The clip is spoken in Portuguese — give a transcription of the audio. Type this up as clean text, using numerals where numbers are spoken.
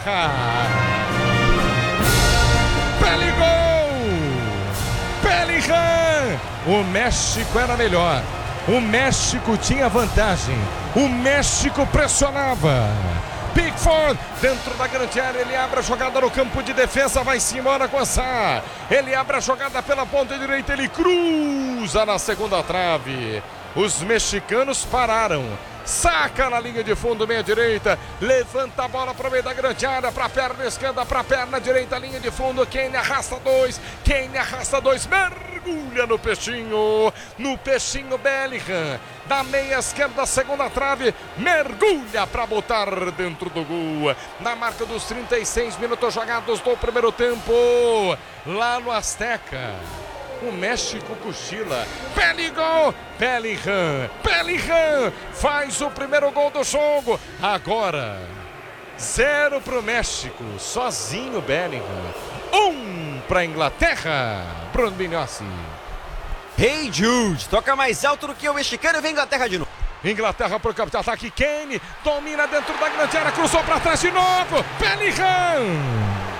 Inglaterra. Bellingham. O México era melhor. O México tinha vantagem. O México pressionava. Pickford dentro da grande área, ele abre a jogada no campo de defesa, vai-se embora com essa. Ele abre a jogada pela ponta direita, ele cruza na segunda trave. Os mexicanos pararam. Saca na linha de fundo, meia direita, levanta a bola para o meio da grande área, para a perna esquerda, para a perna direita, linha de fundo, Kane arrasta dois, mergulha no peixinho Bellingham, da meia esquerda, segunda trave, mergulha para botar dentro do gol, na marca dos 36 minutos jogados do primeiro tempo, lá no Azteca. O México cochila. Bellingham faz o primeiro gol do jogo. Agora 0 para o México, sozinho Bellingham. 1 para a Inglaterra. Bruno Mignozzi. Hey Jude, toca mais alto do que o mexicano e vem Inglaterra de novo. Inglaterra para o campo de ataque, Kane domina dentro da grande área, cruzou para trás de novo. Bellingham.